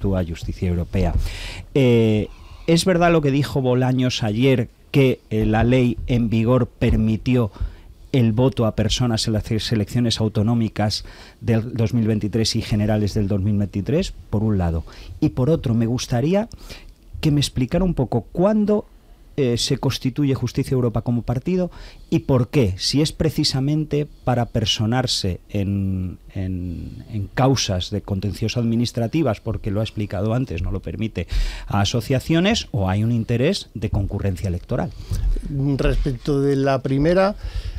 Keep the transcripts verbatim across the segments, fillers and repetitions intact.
actúa Justicia Europea. Eh, ¿Es verdad lo que dijo Bolaños ayer, que eh, la ley en vigor permitió el voto a personas en las elecciones autonómicas del dos mil veintitrés y generales del dos mil veintitrés, por un lado? Y por otro, me gustaría que me explicara un poco cuándo eh, se constituye Justicia Europa como partido y por qué, si es precisamente para personarse en, en, en causas de contencioso administrativas, porque lo ha explicado antes, no lo permite, a asociaciones, o hay un interés de concurrencia electoral. Respecto de la primera,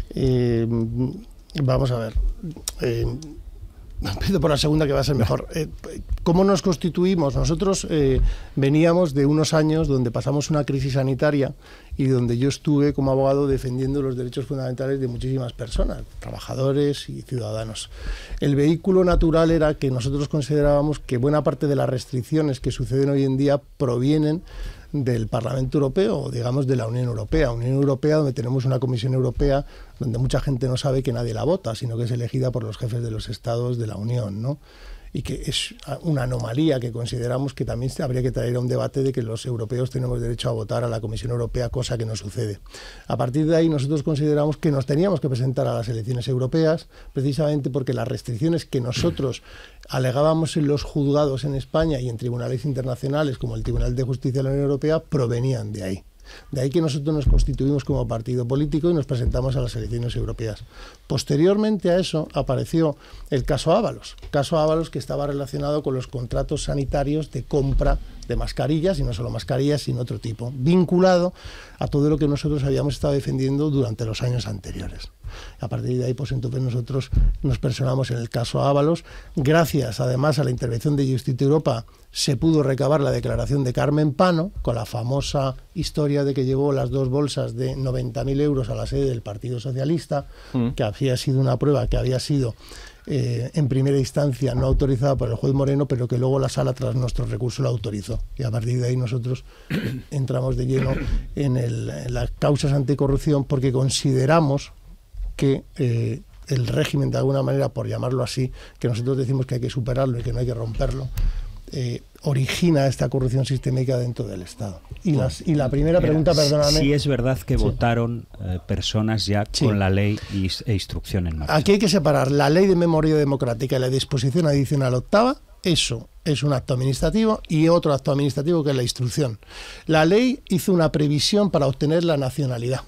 Eh, vamos a ver, eh, empiezo por la segunda, que va a ser mejor. Eh, ¿Cómo nos constituimos? Nosotros eh, veníamos de unos años donde pasamos una crisis sanitaria y donde yo estuve como abogado defendiendo los derechos fundamentales de muchísimas personas, trabajadores y ciudadanos. El vehículo natural era que nosotros considerábamos que buena parte de las restricciones que suceden hoy en día provienen del Parlamento Europeo, o digamos de la Unión Europea. Unión Europea, donde tenemos una Comisión Europea donde mucha gente no sabe que nadie la vota, sino que es elegida por los jefes de los estados de la Unión, ¿no? Y que es una anomalía que consideramos que también habría que traer a un debate de que los europeos tenemos derecho a votar a la Comisión Europea, cosa que no sucede. A partir de ahí nosotros consideramos que nos teníamos que presentar a las elecciones europeas, precisamente porque las restricciones que nosotros alegábamos en los juzgados en España y en tribunales internacionales como el Tribunal de Justicia de la Unión Europea provenían de ahí. De ahí que nosotros nos constituimos como partido político y nos presentamos a las elecciones europeas. Posteriormente a eso apareció el caso Ábalos, caso Ábalos que estaba relacionado con los contratos sanitarios de compra de mascarillas, y no solo mascarillas, sino otro tipo, vinculado a todo lo que nosotros habíamos estado defendiendo durante los años anteriores. A partir de ahí, pues entonces nosotros nos personamos en el caso Ábalos. Gracias, además, a la intervención de Justicia Europa, se pudo recabar la declaración de Carmen Pano, con la famosa historia de que llevó las dos bolsas de noventa mil euros a la sede del Partido Socialista, mm. que había sido una prueba que había sido eh, en primera instancia no autorizada por el juez Moreno, pero que luego la sala, tras nuestro recurso, la autorizó. Y a partir de ahí nosotros entramos de lleno en, el, en las causas anticorrupción, porque consideramos que eh, el régimen, de alguna manera, por llamarlo así, que nosotros decimos que hay que superarlo y que no hay que romperlo, eh, origina esta corrupción sistémica dentro del Estado. Y, las, y la primera pregunta, perdóname... Sí es verdad que sí. votaron eh, personas ya sí. con la ley y, e instrucción en marcha. Aquí hay que separar la ley de memoria democrática y la disposición adicional octava. Eso es un acto administrativo, y otro acto administrativo que es la instrucción. La ley hizo una previsión para obtener la nacionalidad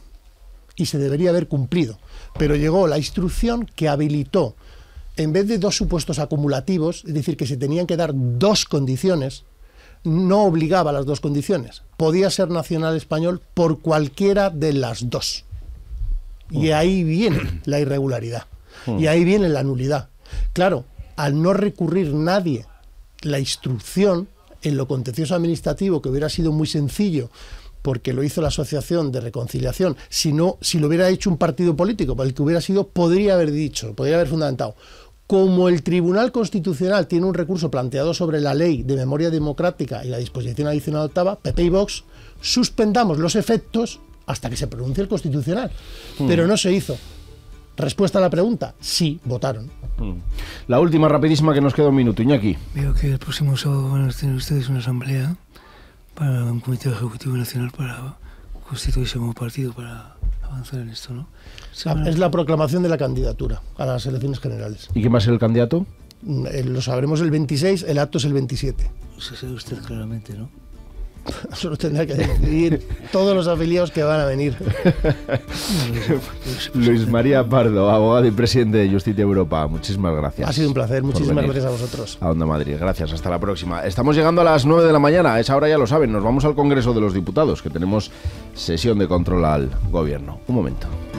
y se debería haber cumplido, pero llegó la instrucción que habilitó, en vez de dos supuestos acumulativos, es decir, que se tenían que dar dos condiciones, no obligaba a las dos condiciones. Podía ser nacional español por cualquiera de las dos. Y ahí viene la irregularidad. Y ahí viene la nulidad. Claro, al no recurrir nadie la instrucción en lo contencioso administrativo, que hubiera sido muy sencillo, porque lo hizo la Asociación de Reconciliación, si no, si lo hubiera hecho un partido político, el que hubiera sido, podría haber dicho, podría haber fundamentado. Como el Tribunal Constitucional tiene un recurso planteado sobre la ley de memoria democrática y la disposición adicional octava, P P y Vox, suspendamos los efectos hasta que se pronuncie el Constitucional. Mm. Pero no se hizo. Respuesta a la pregunta, sí, votaron. Mm. La última, rapidísima, que nos queda un minuto. Iñaki. Veo que el próximo sábado van a tener ustedes una asamblea para un comité ejecutivo nacional para constituirse como partido para avanzar en esto, ¿no? La, es la proclamación de la candidatura a las elecciones generales. ¿Y quién va a ser el candidato? Eh, lo sabremos el veintiséis, el acto es el veintisiete. Eso sabe usted claramente, ¿no? Solo tendrá que decidir todos los afiliados que van a venir. Luis María Pardo, abogado y presidente de Justicia Europa, muchísimas gracias. Ha sido un placer, muchísimas gracias a vosotros. A Onda Madrid, gracias, hasta la próxima. Estamos llegando a las nueve de la mañana, a esa hora ya lo saben, nos vamos al Congreso de los Diputados, que tenemos sesión de control al Gobierno. Un momento.